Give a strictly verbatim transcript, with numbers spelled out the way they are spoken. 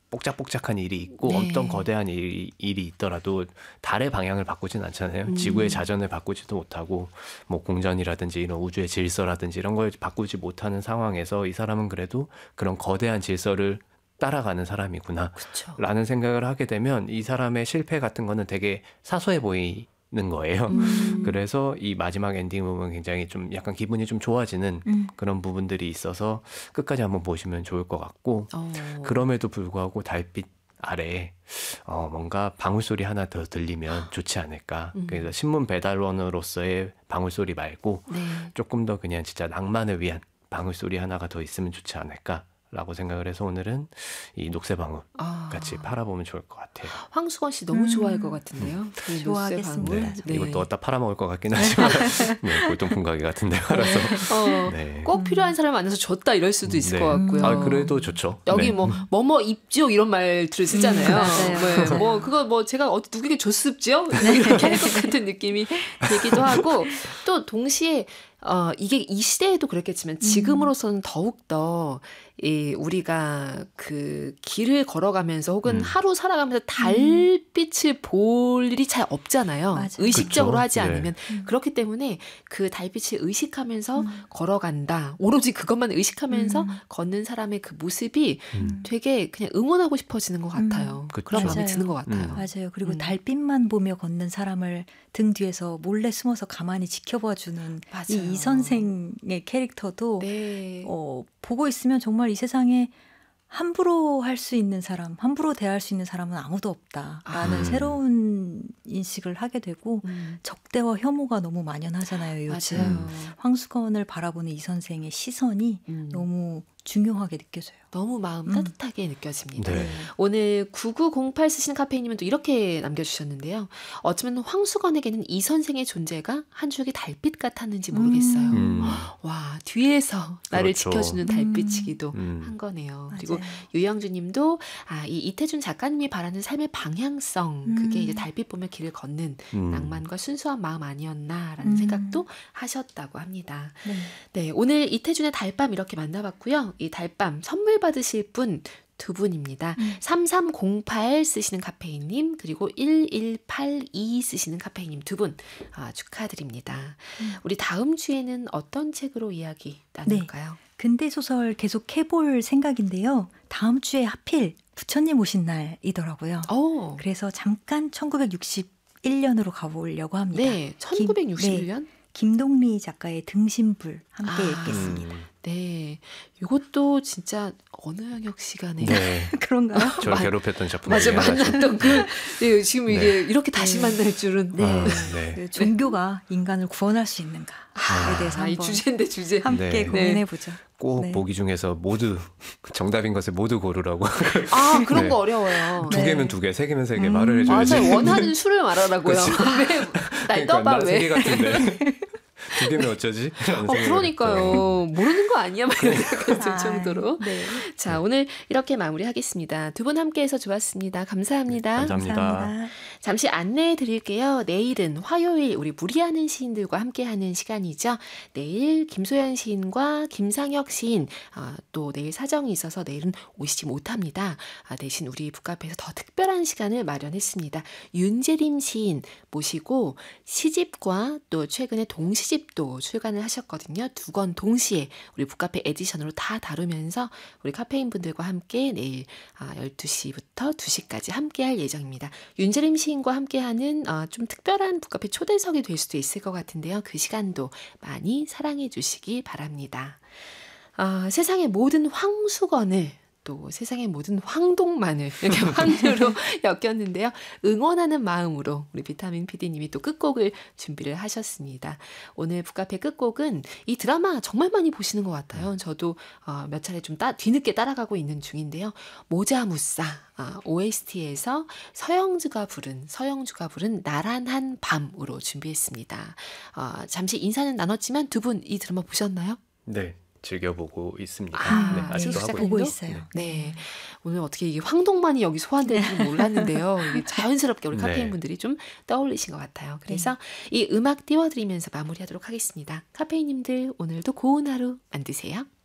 뽁짝뽁짝한 일이 있고 네. 어떤 거대한 일이, 일이 있더라도 달의 방향을 바꾸진 않잖아요. 음. 지구의 자전을 바꾸지도 못하고 뭐 공전이라든지 이런 우주의 질서라든지 이런 걸 바꾸지 못하는 상황에서 이 사람은 그래도 그런 거대한 질서를 따라가는 사람이구나 그쵸. 라는 생각을 하게 되면 이 사람의 실패 같은 거는 되게 사소해 보이는 거예요. 음. 그래서 이 마지막 엔딩 부분 굉장히 좀 약간 기분이 좀 좋아지는 음. 그런 부분들이 있어서 끝까지 한번 보시면 좋을 것 같고 어. 그럼에도 불구하고 달빛 아래 어, 뭔가 방울소리 하나 더 들리면 좋지 않을까. 음. 그래서 신문 배달원으로서의 방울소리 말고 네. 조금 더 그냥 진짜 낭만을 위한 방울소리 하나가 더 있으면 좋지 않을까 라고 생각을 해서 오늘은 이 녹색방울 아. 같이 팔아보면 좋을 것 같아요. 황수건 씨 너무 음. 좋아할 것 같은데요. 그 좋아하겠습니다. 녹색 방울. 네. 이것도 어디다 팔아먹을 것 같긴 하지만 네, 골동품 가게 같은 데 팔아서 어, 네. 꼭 필요한 사람 만나서 줬다 이럴 수도 있을 네. 것 같고요. 아, 그래도 좋죠. 여기 네. 뭐 뭐뭐 입지요 이런 말들을 쓰잖아요. 음, 맞아요. 네, 뭐 그거 뭐 제가 어디 누구에게 줬습지요 이렇게 할 것 같은 느낌이 들기도 하고 또 동시에 어 이게 이 시대에도 그랬겠지만 지금으로서는 더욱 더 이 우리가 그 길을 걸어가면서 혹은 음. 하루 살아가면서 달빛을 볼 일이 잘 없잖아요. 맞아요. 의식적으로 그쵸. 하지 네. 않으면 음. 그렇기 때문에 그 달빛을 의식하면서 음. 걸어간다. 오로지 그것만 의식하면서 음. 걷는 사람의 그 모습이 음. 되게 그냥 응원하고 싶어지는 것 같아요. 음. 그쵸. 그런 마음이 맞아요. 드는 것 같아요. 음. 맞아요. 그리고 음. 달빛만 보며 걷는 사람을 등 뒤에서 몰래 숨어서 가만히 지켜봐주는 맞아요. 이 이 선생의 캐릭터도 네. 어, 보고 있으면 정말 이 세상에 함부로 할 수 있는 사람, 함부로 대할 수 있는 사람은 아무도 없다라는 아. 새로운 인식을 하게 되고 음. 적대와 혐오가 너무 만연하잖아요. 요즘 맞아요. 황수건을 바라보는 이 선생의 시선이 음. 너무 중요하게 느껴져요. 너무 마음 음. 따뜻하게 느껴집니다. 네. 오늘 구구공팔 쓰시는 카페인님은 또 이렇게 남겨주셨는데요. 어쩌면 황수건에게는 이 선생의 존재가 한 줄기 달빛 같았는지 모르겠어요. 음. 와, 뒤에서 나를 그렇죠. 지켜주는 달빛이기도 음. 한 거네요. 맞아요. 그리고 유영주님도 아, 이 이태준 작가님이 바라는 삶의 방향성, 그게 음. 이제 달빛 보며 길을 걷는 음. 낭만과 순수한 마음 아니었나라는 음. 생각도 하셨다고 합니다. 네. 네, 오늘 이태준의 달밤 이렇게 만나봤고요. 이 달밤 선물 받으실 분 두 분입니다. 음. 삼삼공팔 쓰시는 카페인님 그리고 일일팔이 쓰시는 카페인님 두 분 아, 축하드립니다. 음. 우리 다음 주에는 어떤 책으로 이야기 나눌까요? 근대 소설 계속 해볼 생각인데요. 다음 주에 하필 부처님 오신 날이더라고요. 오, 그래서 잠깐 천구백육십일 년으로 가보려고 합니다. 네, 천구백육십일 년? 김동리 작가의 등신불 함께 아. 읽겠습니다. 음. 네, 이것도 진짜 어느 영역 시간에 네. 그런가요? 저를 만- 괴롭혔던 작품 맞아 중에 하나죠. 만났던 그 네, 지금 네. 이게 이렇게 다시 네. 만날 줄은 네. 아, 네. 그 종교가 인간을 구원할 수 있는가에 대해서 아, 이 한번 주제인데 주제. 함께 네. 고민해보죠. 꼭 네. 보기 중에서 모두 정답인 것을 모두 고르라고. 아 그런 네. 거 어려워요. 두 네. 개면 두 개, 세 개면 세 개 음, 말을 해줘야지. 맞아요. 원하는 수를 말하라고요. 왜날 떠봐 나세 개 왜? 같은데 두 개면 어쩌지? 라는 어, 생각을 그러니까요. 모르는 거 아니야? 막 이런 생각이 들 아, 정도로. 네. 자, 오늘 이렇게 마무리하겠습니다. 두 분 함께해서 좋았습니다. 감사합니다. 감사합니다. 감사합니다. 잠시 안내해 드릴게요. 내일은 화요일 우리 무리하는 시인들과 함께하는 시간이죠. 내일 김소연 시인과 김상혁 시인 아, 또 내일 사정이 있어서 내일은 오시지 못합니다. 아, 대신 우리 북카페에서 더 특별한 시간을 마련했습니다. 윤재림 시인 모시고 시집과 또 최근에 동시집도 출간을 하셨거든요. 두 권 동시에 우리 북카페 에디션으로 다 다루면서 우리 카페인 분들과 함께 내일 아, 열두 시부터 두 시까지 함께할 예정입니다. 윤재림 시인과 함께하는 어, 좀 특별한 북카페 초대석이 될 수도 있을 것 같은데요. 그 시간도 많이 사랑해 주시기 바랍니다. 어, 세상의 모든 황수건을 또 세상의 모든 황동만을 이렇게 황류로 엮였는데요. 응원하는 마음으로 우리 비타민 피디님이 또 끝곡을 준비를 하셨습니다. 오늘 북카페 끝곡은 이 드라마 정말 많이 보시는 것 같아요. 저도 어, 몇 차례 좀 따, 뒤늦게 따라가고 있는 중인데요. 모자무싸 아, 오에스티에서 서영주가 부른 서영주가 부른 나란한 밤으로 준비했습니다. 어, 잠시 인사는 나눴지만 두 분 이 드라마 보셨나요? 네, 즐겨보고 있습니다. 아, 네, 아직도 시작 하고 보고 있습니다. 있어요. 네. 오늘 어떻게 이게 황동만이 여기 소환되는 줄 몰랐는데요. 이게 자연스럽게 우리 네. 카페인 분들이 좀 떠올리신 것 같아요. 그래서 이 음악 띄워드리면서 마무리하도록 하겠습니다. 카페인님들 오늘도 고운 하루 만드세요.